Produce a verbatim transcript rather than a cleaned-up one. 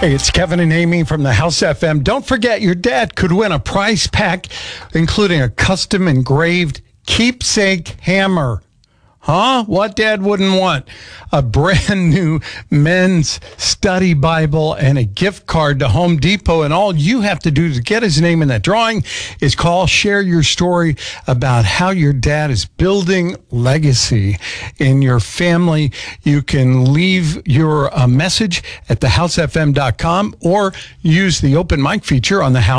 Hey, it's Kevin and Amy from the House F M. Don't forget, your dad could win a prize pack, including a custom engraved keepsake hammer. Huh? What dad wouldn't want? A brand new men's study Bible and a gift card to Home Depot. And all you have to do to get his name in that drawing is call, share your story about how your dad is building legacy in your family. You can leave your uh, message at the house f m dot com or use the open mic feature on the House.